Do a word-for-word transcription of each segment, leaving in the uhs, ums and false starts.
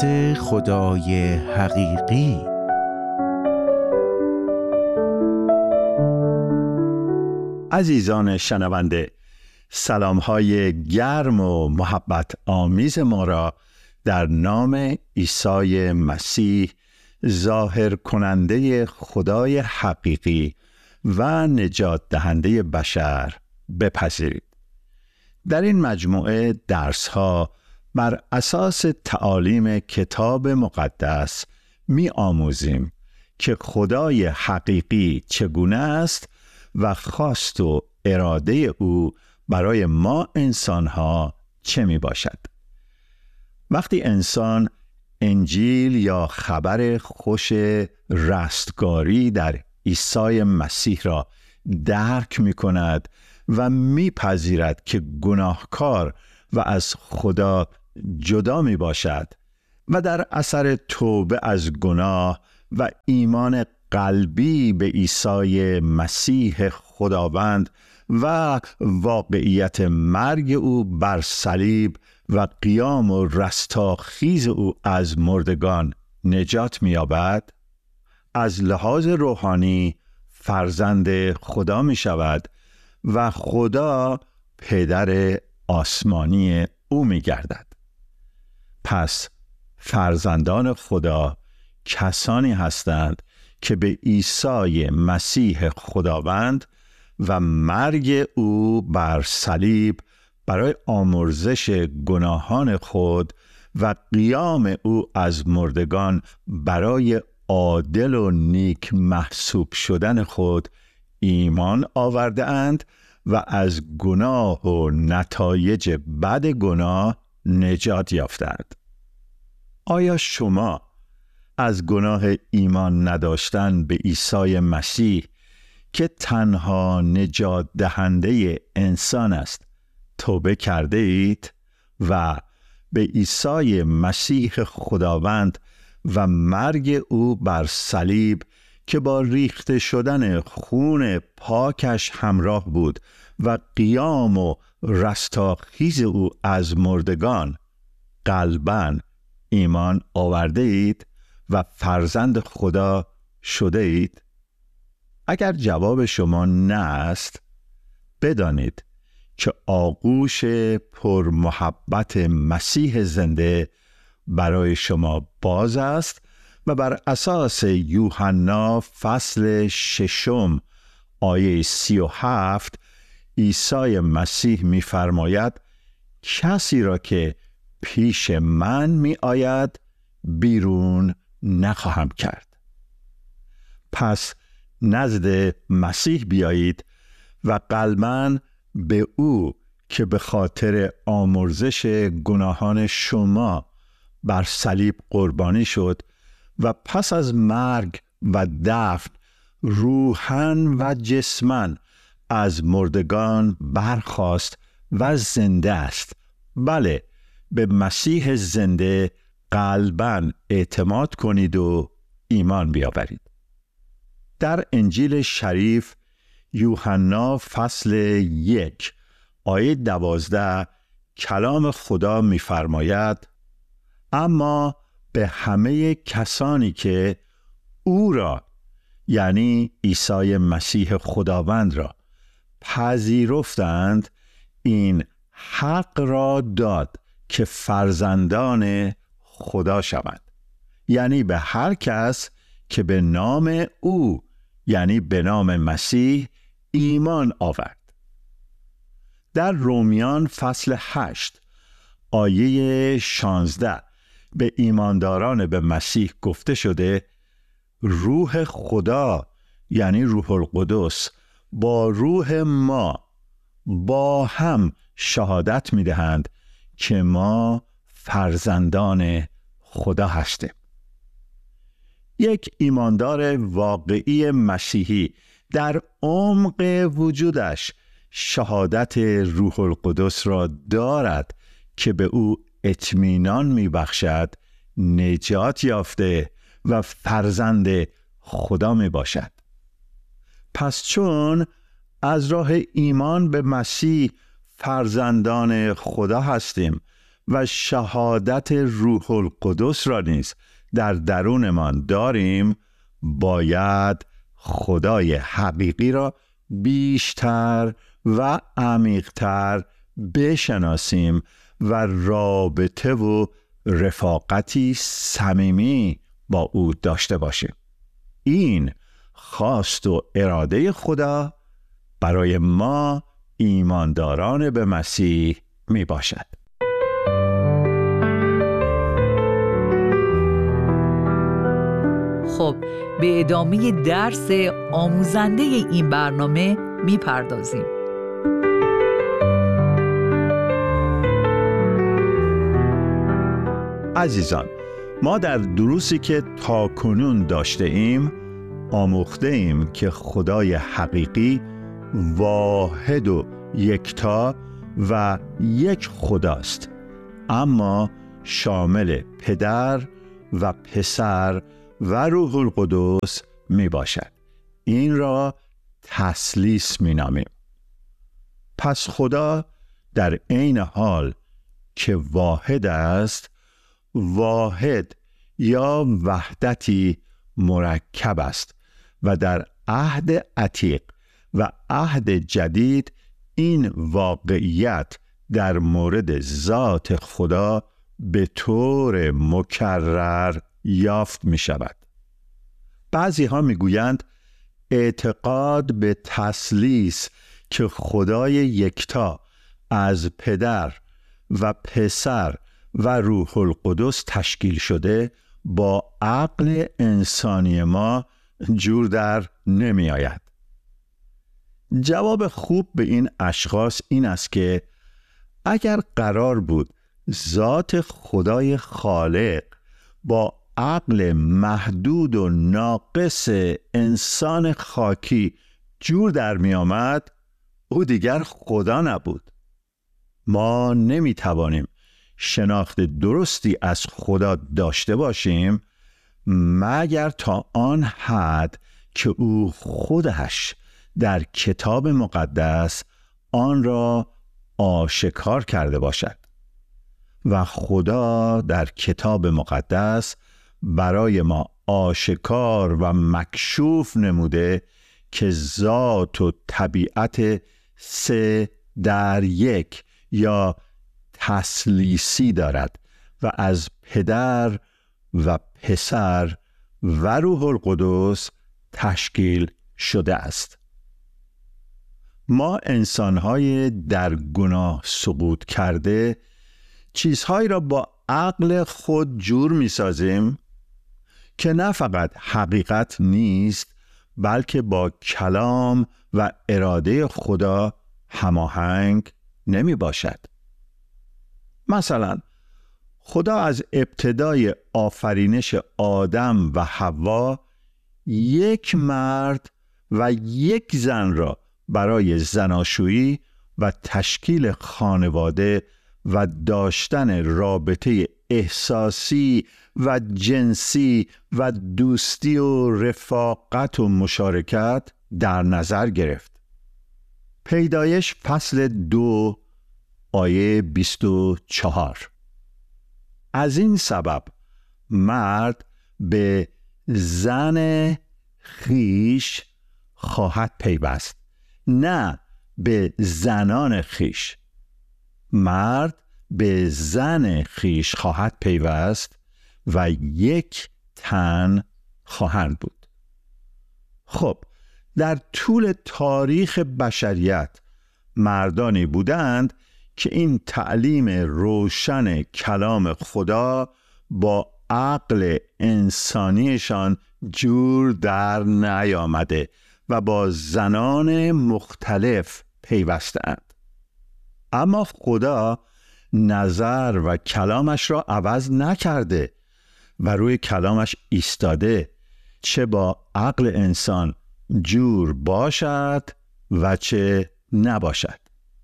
پادکست خدای حقیقی. عزیزان شنونده، سلام‌های گرم و محبت آمیز ما را در نام عیسی مسیح ظاهر کننده خدای حقیقی و نجات دهنده بشر بپذیرید. در این مجموعه درس‌ها بر اساس تعالیم کتاب مقدس می آموزیم که خدای حقیقی چگونه است و خواست و اراده او برای ما انسان‌ها چه می باشد. وقتی انسان انجیل یا خبر خوش رستگاری در عیسی مسیح را درک می کند و می پذیرد که گناهکار و از خدا جدا می باشد و در اثر توبه از گناه و ایمان قلبی به عیسی مسیح خداوند و واقعیت مرگ او بر صلیب و قیام و رستاخیز او از مردگان نجات می‌یابد، از لحاظ روحانی فرزند خدا می شود و خدا پدر آسمانی او می گردد. پس فرزندان خدا کسانی هستند که به عیسی مسیح خداوند و مرگ او بر صلیب برای آمرزش گناهان خود و قیام او از مردگان برای عادل و نیک محسوب شدن خود ایمان آورده اند و از گناه و نتایج بد گناه نجات یافتند. آیا شما از گناه ایمان نداشتن به عیسی مسیح که تنها نجات دهنده انسان است توبه کرده اید و به عیسی مسیح خداوند و مرگ او بر صلیب که با ریخته شدن خون پاکش همراه بود و قیام و رستاخیز او از مردگان قلباً ایمان آورده اید و فرزند خدا شده اید؟ اگر جواب شما نه است، بدانید که آغوش پر محبت مسیح زنده برای شما باز است و بر اساس یوحنا فصل ششم آیه سی و هفت عیسی مسیح می فرماید کسی را که پیش من می آید بیرون نخواهم کرد. پس نزد مسیح بیایید و قلباً به او که به خاطر آمرزش گناهان شما بر صلیب قربانی شد و پس از مرگ و دفن روحاً و جسماً از مردگان برخاست و زنده است. بله، به مسیح زنده قلباً اعتماد کنید و ایمان بیاورید. در انجیل شریف یوحنا فصل یک آیه دوازده کلام خدا می‌فرماید اما به همه کسانی که او را یعنی عیسی مسیح خداوند را پذیرفتند این حق را داد که فرزندان خدا شوند، یعنی به هر کس که به نام او یعنی به نام مسیح ایمان آورد. در رومیان فصل هشت آیه شانزده به ایمانداران به مسیح گفته شده روح خدا یعنی روح القدس با روح ما با هم شهادت می دهند که ما فرزندان خدا هستیم. یک ایماندار واقعی مسیحی در عمق وجودش شهادت روح القدس را دارد که به او اطمینان می بخشد نجات یافته و فرزند خدا می باشد. پس چون از راه ایمان به مسیح فرزندان خدا هستیم و شهادت روح القدس را نیز در درونمان داریم، باید خدای حقیقی را بیشتر و عمیق‌تر بشناسیم و رابطه و رفاقتی صمیمی با او داشته باشیم. این خواست و اراده خدا برای ما ایمانداران به مسیح می باشد. خب به ادامه درس آموزنده این برنامه می پردازیم. عزیزان، ما در دروسی که تاکنون داشته ایم آموخته ایم که خدای حقیقی واحد و یکتا و یک خداست، اما شامل پدر و پسر و روح القدس می باشد. این را تثلیث می نامیم. پس خدا در عین حال که واحد است، واحد یا وحدتی مرکب است و در عهد عتیق و عهد جدید این واقعیت در مورد ذات خدا به طور مکرر یافت می شود. بعضی ها می گویند اعتقاد به تثلیث که خدای یکتا از پدر و پسر و روح القدس تشکیل شده با عقل انسانی ما جور در نمی آید. جواب خوب به این اشخاص این است که اگر قرار بود ذات خدای خالق با عقل محدود و ناقص انسان خاکی جور در می آمد، او دیگر خدا نبود. ما نمی توانیم شناخت درستی از خدا داشته باشیم مگر تا آن حد که او خودش در کتاب مقدس آن را آشکار کرده باشد. و خدا در کتاب مقدس برای ما آشکار و مکشوف نموده که ذات و طبیعت سه در یک یا تثلیثی دارد و از پدر و پسر و روح القدس تشکیل شده است. ما انسان‌های در گناه سقوط کرده چیزهایی را با عقل خود جور می‌سازیم که نه فقط حقیقت نیست بلکه با کلام و اراده خدا هماهنگ نمی باشد. مثلا خدا از ابتدای آفرینش آدم و حوا یک مرد و یک زن را برای زناشویی و تشکیل خانواده و داشتن رابطه احساسی و جنسی و دوستی و رفاقت و مشارکت در نظر گرفت. پیدایش فصل دو آیه بیست و چهار. از این سبب مرد به زن خیش خواهد پیوست، نه به زنان خیش. مرد به زن خیش خواهد پیوست و یک تن خواهند بود. خب در طول تاریخ بشریت مردانی بودند که این تعلیم روشن کلام خدا با عقل انسانیشان جور در نیامده و با زنان مختلف پیوستند. اما خدا نظر و کلامش را عوض نکرده و روی کلامش ایستاده، چه با عقل انسان جور باشد و چه نباشد.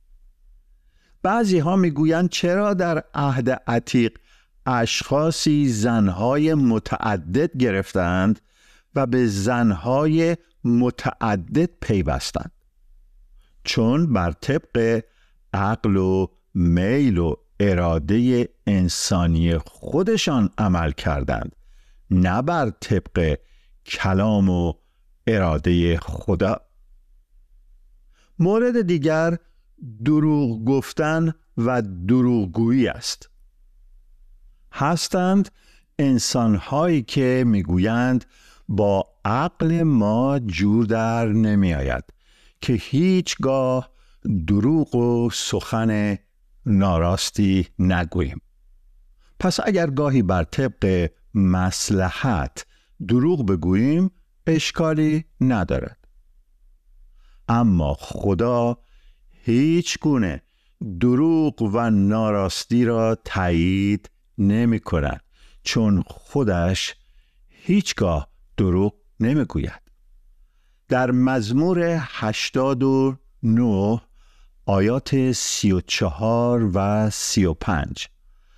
بعضی ها می گویند چرا در عهد عتیق اشخاصی زنهای متعدد گرفتند و به زنهای متعدد پیوستند؟ چون بر طبق عقل و میل و اراده انسانی خودشان عمل کردند، نه بر طبق کلام و اراده خدا. مورد دیگر دروغ گفتن و دروغگویی است. هستند انسان‌هایی که میگویند با عقل ما جور در نمی آید که هیچگاه دروغ و سخن ناراستی نگوییم. پس اگر گاهی بر طبق مصلحت دروغ بگوییم اشکالی ندارد. اما خدا هیچ گونه دروغ و ناراستی را تایید نمی کند، چون خودش هیچگاه دروغ نمی گوید. در مزمور هشتاد و نه آیات سی و چهار و سی و پنج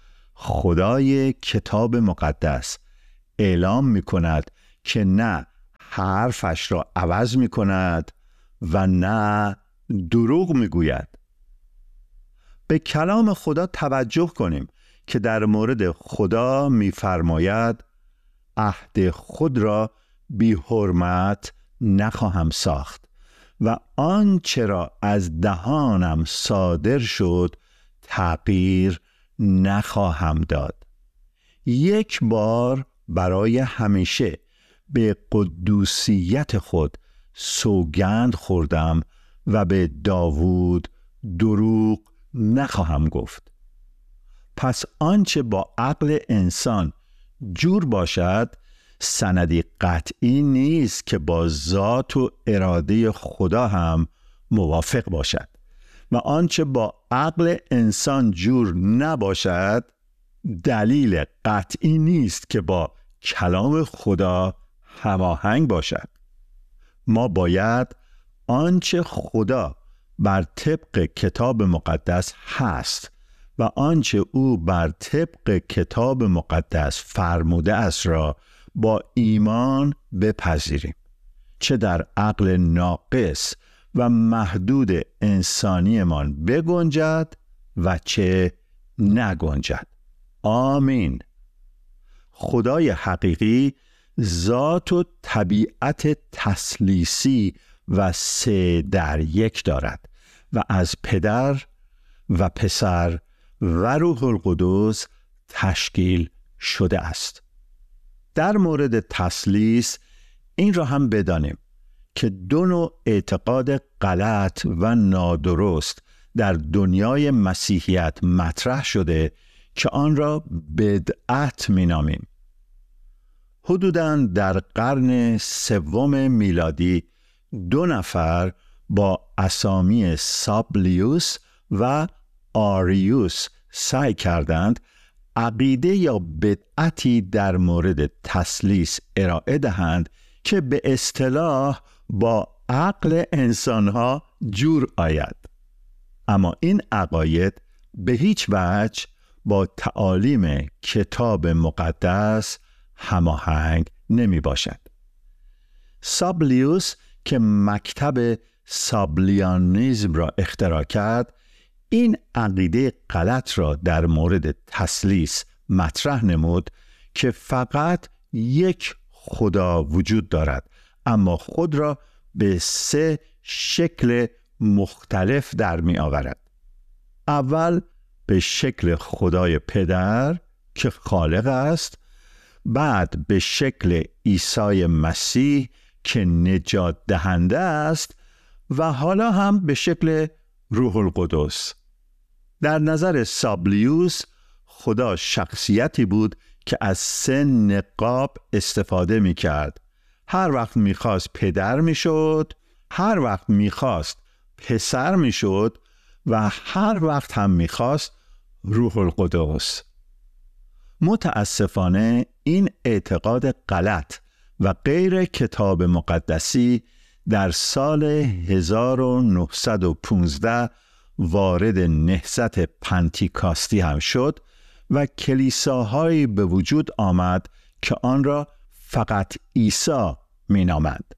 خدای کتاب مقدس اعلام می کند که نه حرفش را عوض می کند و نه دروغ می گوید. به کلام خدا توجه کنیم که در مورد خدا می فرماید عهد خود را بی حرمت نخواهم ساخت و آنچه را از دهانم صادر شد تغییر نخواهم داد. یک بار برای همیشه به قدوسیت خود سوگند خوردم و به داوود دروغ نخواهم گفت. پس آنچه با عقل انسان جور باشد سندی قطعی نیست که با ذات و اراده خدا هم موافق باشد و آنچه با عقل انسان جور نباشد دلیل قطعی نیست که با کلام خدا هماهنگ باشد. ما باید آنچه خدا بر طبق کتاب مقدس هست و آنچه او بر طبق کتاب مقدس فرموده است را با ایمان بپذیریم، چه در عقل ناقص و محدود انسانیمان بگنجد و چه نگنجد. آمین. خدای حقیقی ذات و طبیعت تثلیثی و سه در یک دارد و از پدر و پسر و روح القدس تشکیل شده است. در مورد تثلیث این را هم بدانیم که دو نوع اعتقاد غلط و نادرست در دنیای مسیحیت مطرح شده که آن را بدعت می‌نامیم. حدوداً در قرن سوم میلادی دو نفر با اسامی سابلیوس و آریوس سعی کردند عقیده یا بدعتی در مورد تثلیث ارائه دهند که به اصطلاح با عقل انسانها جور آید. اما این عقاید به هیچ وجه با تعالیم کتاب مقدس هماهنگ نمی باشد. سابلیوس که مکتب سابلیانیزم را اختراع کرد، این عقیده غلط را در مورد تثلیث مطرح نمود که فقط یک خدا وجود دارد، اما خود را به سه شکل مختلف در می آورد. اول به شکل خدای پدر که خالق است، بعد به شکل عیسی مسیح که نجات دهنده است و حالا هم به شکل روح القدس. در نظر سابلیوس خدا شخصیتی بود که از سه نقاب استفاده می کرد. هر وقت می خواست پدر می شد، هر وقت می خواست پسر می شد و هر وقت هم می خواست روح القدس. متاسفانه این اعتقاد غلط و غیر کتاب مقدسی در سال هزار و نهصد و پانزده وارد نهضت پنتیکاستی هم شد و کلیساهایی به وجود آمد که آن را فقط عیسی می نامند.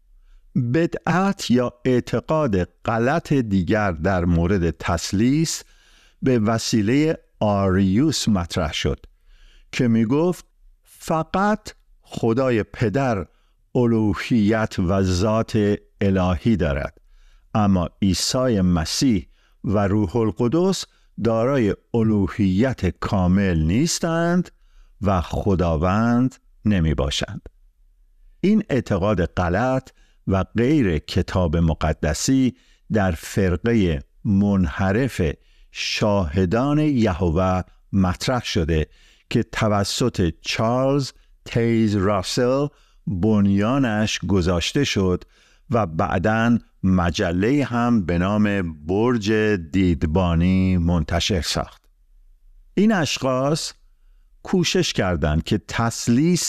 بدعت یا اعتقاد غلط دیگر در مورد تثلیث به وسیله آریوس مطرح شد که می گفت فقط خدای پدر الوهیت و ذات الهی دارد، اما عیسی مسیح و روح القدس دارای الوهیت کامل نیستند و خداوند نمی باشند. این اعتقاد غلط و غیر کتاب مقدسی در فرقه منحرف شاهدان یهوه مطرح شده که توسط چارلز تیز راسل بنیانش گذاشته شد و بعداً مجله هم به نام برج دیدبانی منتشر ساخت. این اشخاص کوشش کردند که تثلیث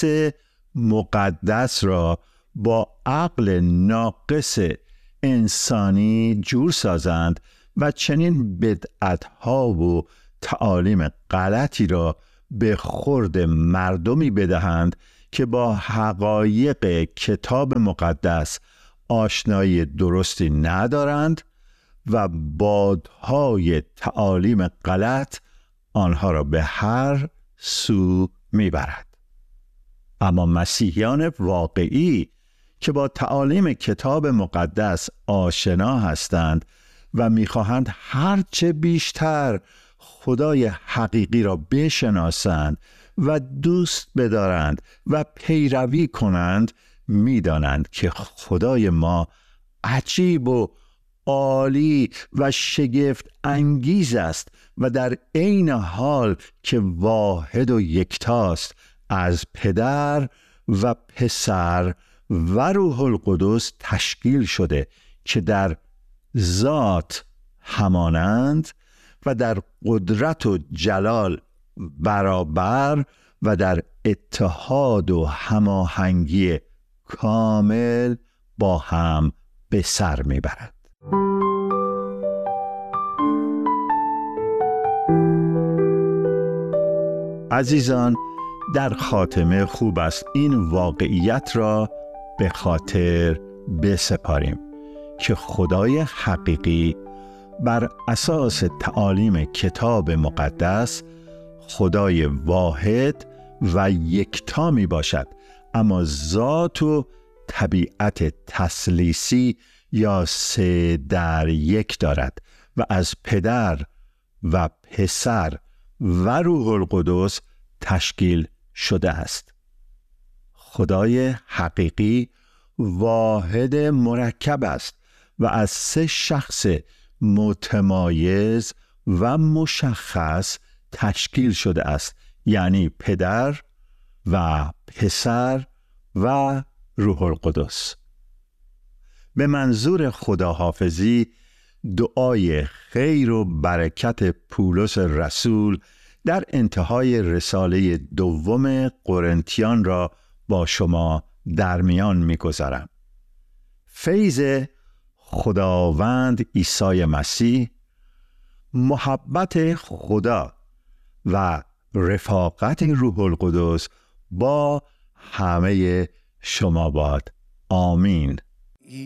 مقدس را با عقل ناقص انسانی جور سازند و چنین بدعت‌ها و تعالیم غلطی را به خورد مردمی بدهند که با حقایق کتاب مقدس آشنایی درستی ندارند و بادهای تعالیم غلط آنها را به هر سو میبرد. اما مسیحیان واقعی که با تعالیم کتاب مقدس آشنا هستند و میخواهند هرچه بیشتر خدای حقیقی را بشناسند و دوست بدارند و پیروی کنند، میدانند که خدای ما عجیب و عالی و شگفت انگیز است و در عین حال که واحد و یکتاست از پدر و پسر و روح القدس تشکیل شده که در ذات همانند و در قدرت و جلال برابر و در اتحاد و هماهنگی کامل با هم به سر میبرد. عزیزان، در خاتمه خوب است این واقعیت را به خاطر بسپاریم که خدای حقیقی بر اساس تعالیم کتاب مقدس خدای واحد و یکتا می باشد، اما ذات و طبیعت تثلیثی یا سه در یک دارد و از پدر و پسر و روح القدس تشکیل شده است. خدای حقیقی واحد مرکب است و از سه شخص متمایز و مشخص تشکیل شده است، یعنی پدر و پسر و روح القدس. به منظور خداحافظی دعای خیر و برکت پولس رسول در انتهای رساله دوم قرنتیان را با شما در میان می‌گذارم. فیض خداوند عیسی مسیح، محبت خدا و رفاقت روح القدس با همه شما باد. آمین.